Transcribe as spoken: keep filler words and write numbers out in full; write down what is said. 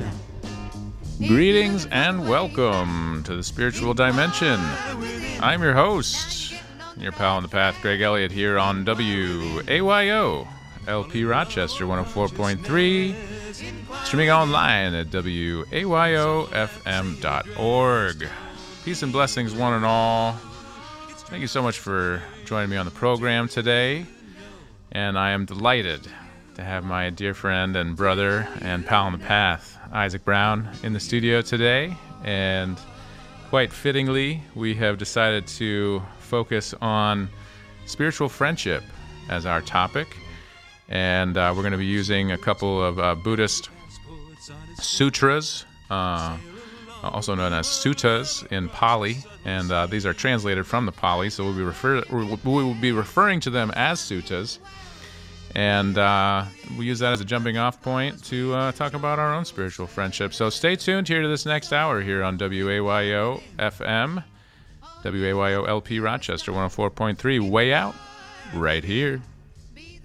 Greetings and welcome to the Spiritual Dimension. I'm your host, your pal on the path, Greg Elliott, here on W A Y O L P Rochester one oh four point three, streaming online at W A Y O F M dot org. Peace and blessings, one and all. Thank you so much for joining me on the program today, and I am delighted to have my dear friend and brother and pal on the path, Isaac Brown, in the studio today. And quite fittingly, we have decided to focus on spiritual friendship as our topic. And uh, we're going to be using a couple of uh, Buddhist sutras, uh, also known as suttas in Pali. And uh, these are translated from the Pali, so we'll be, refer- we will be referring to them as suttas. And uh, we use that as a jumping off point to uh, talk about our own spiritual friendship. So stay tuned here to this next hour here on W A Y O F M, W A Y O L P Rochester one oh four point three, way out right here.